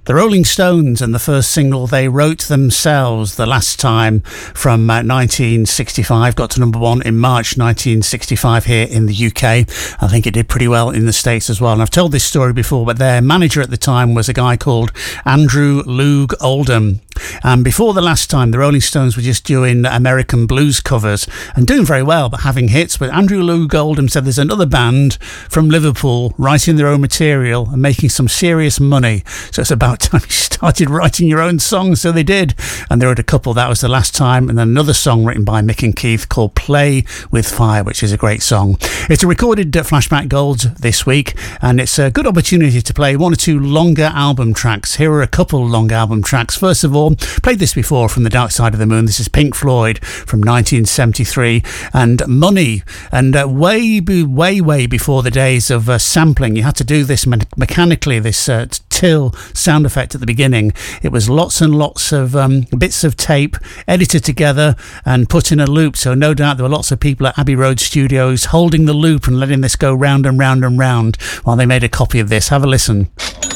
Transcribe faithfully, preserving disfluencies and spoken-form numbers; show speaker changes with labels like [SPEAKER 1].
[SPEAKER 1] The Rolling Stones and the first single they wrote themselves, The Last Time, from uh, nineteen sixty-five, got to number one in March nineteen sixty-five here in the U K. I think it did pretty well in the States as well. And I've told this story before, but their manager at the time was a guy called Andrew Loog Oldham. And before The Last Time, the Rolling Stones were just doing American blues covers and doing very well, but having hits. But Andrew Loog Oldham said there's another band from Liverpool writing their own material and making some serious money. So it's about time you started writing your own songs. So they did. And there were a couple. That was The Last Time. And then another song written by Mick and Keith called Play With Fire, which is a great song. It's a recorded uh, Flashback Gold this week. And it's a good opportunity to play one or two longer album tracks. Here are a couple long album tracks. First of all, played this before from The Dark Side of the Moon. This is Pink Floyd from nineteen seventy-three, and Money. And uh, way, way, way before the days of uh, sampling, you had to do this me- mechanically, this uh, till sound effect at the beginning. It was lots and lots of um, bits of tape edited together and put in a loop. So no doubt there were lots of people at Abbey Road Studios holding the loop and letting this go round and round and round while they made a copy of this. Have a listen.